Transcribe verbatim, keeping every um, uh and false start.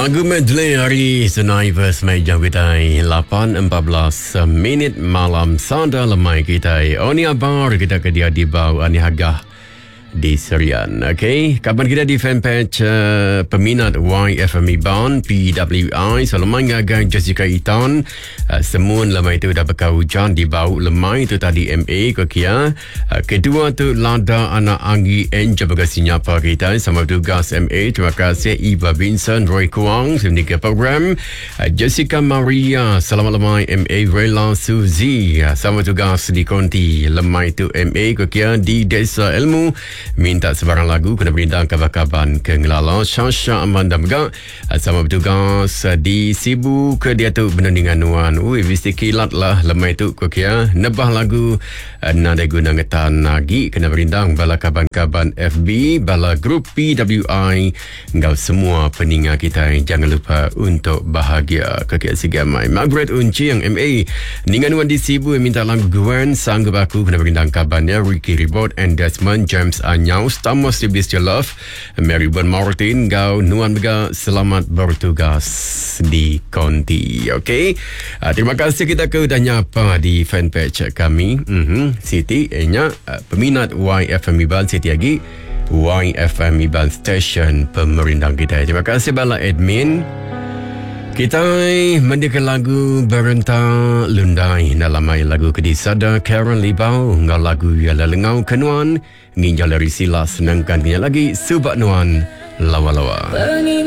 Lagu medley hari Senai Verse Meja kita lapan empat belas minit malam sada lemai kita. Oni abar kita ke dia di bawah ani hagah di Serian. Okay, kapan kita di fanpage uh, peminat Y F M Iban P W I so lemai ngagang Jessica Itan uh, semua lemai itu dah berkau hujan di bawah lemai itu tadi M A ke kia. Uh, kedua tu Lada anak Anggi Enja bagasi nyapa kita sama tugas M A. Terima kasih Eva Vincent Roy Kuang semdika program. uh, Jessica Maria selamat lemai M A. Rela Suzy uh, sama tugas di konti lemai itu M A ke kia di Desa Ilmu. Minta sebarang lagu kena berindang kabar-kabar ke ngelala Syasha Amanda Megak sama bertugas di Sibu ke dia tu benandingan nuan. Ui mesti kilat lah lemai tu kok ya nebah lagu nada guna ngetan lagi kena berindang bala kaban-kaban F B bala grup P W I ngau semua peningat kita jangan lupa untuk bahagia kek sigamai. Margaret Unci yang M A ningan nuan di Sibu minta lagu Gwen sanggup aku kena berindang kabarnya Ricky Ribot and Desmond James Anyau Stamos di Beast Your Love Mary Bon Martin Gau Nuan Bega selamat bertugas di konti. Okay, uh, terima kasih kita ke dah nyapa di fanpage kami. mm-hmm. Siti Enya uh, peminat Y F M Iban Siti lagi Y F M Iban Station pemerintah kita. Terima kasih bala admin. Kita mendengar lagu Berenta Lundai dalam mai lagu kedisada Karen Libau ngau lagu yala lengau kenuan nginjal dari sila senangkan kenya lagi subak nuan lawa-lawa.